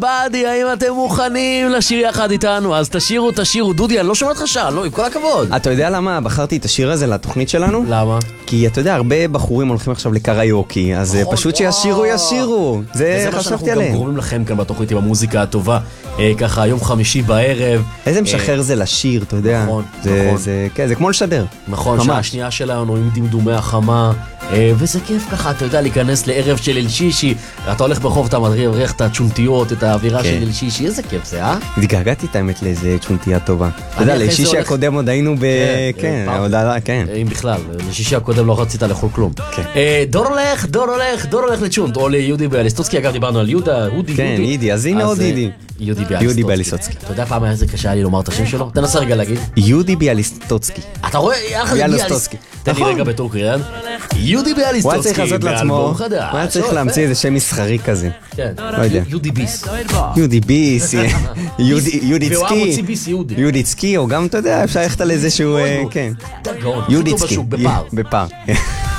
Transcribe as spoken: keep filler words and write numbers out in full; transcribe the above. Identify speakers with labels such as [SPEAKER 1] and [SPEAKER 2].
[SPEAKER 1] באדי, האם אתם מוכנים לשיר יחד איתנו? אז תשירו, תשירו. דודי, אני לא שומע אותך שר, לא, עם כל הכבוד.
[SPEAKER 2] אתה יודע למה בחרתי את השיר הזה לתוכנית שלנו?
[SPEAKER 1] למה?
[SPEAKER 2] כי אתה יודע, הרבה בחורים הולכים עכשיו לקריוקי, אז פשוט שישירו, ישירו. זה חשבתי עליהם.
[SPEAKER 1] גם גורמים לכם כאן בתוכנית עם המוזיקה הטובה, ככה יום חמישי בערב.
[SPEAKER 2] איזה משחרר זה לשיר, אתה יודע.
[SPEAKER 1] נכון,
[SPEAKER 2] נכון. זה כמו לשדר.
[SPEAKER 1] נכון, שעה השנייה שלנו עם דמדומי החמה, וזה כיף ככה, אתה יודע, להיכנס לערב של אל שישי, אתה הולך ברחוב, אתה מריח את הצ'ונטיות, את האווירה של אל שישי, איזה כיף זה, אה?
[SPEAKER 2] התגעגעתי את האמת לאיזה צ'ונטיה טובה. אתה יודע, לשישי הקודם עוד היינו ב... כן, כן.
[SPEAKER 1] אם בכלל, לשישי הקודם לא רצית לאכול כלום. דור הולך, דור הולך, דור הולך לצ'ונט, או ליהודי ביאליסטוצקי, אגב דיברנו על יהודה, הודי,
[SPEAKER 2] כן, יהודי, אז הנה עוד יהודי.
[SPEAKER 1] יהודי ביאליסטוצקי. אתה יודע פעם היה זה קשה לי לומר את השם שלו? תנסה רגע להגיד.
[SPEAKER 2] יהודי ביאליסטוצקי.
[SPEAKER 1] אתה רואה? ביאליסטוצקי. תן לי רגע בטורקי, יהודי ביאליסטוצקי.
[SPEAKER 2] הוא היה צריך לעשות לעצמו, הוא היה צריך להמציא איזה שם מסחרי כזה.
[SPEAKER 1] כן, יהודי ביס.
[SPEAKER 2] יהודי ביס, יהודיצקי.
[SPEAKER 1] יהודי.
[SPEAKER 2] יהודיצקי, או גם, אתה יודע, אפשר ללכת על איזה שהוא, כן. יהודיצקי.
[SPEAKER 1] בפער.
[SPEAKER 2] בפער.